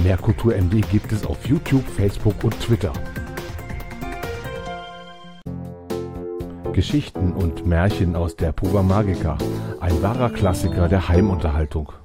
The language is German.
Mehr Kultur MD gibt es auf YouTube, Facebook und Twitter. Geschichten und Märchen aus der Puba Magica, ein wahrer Klassiker der Heimunterhaltung.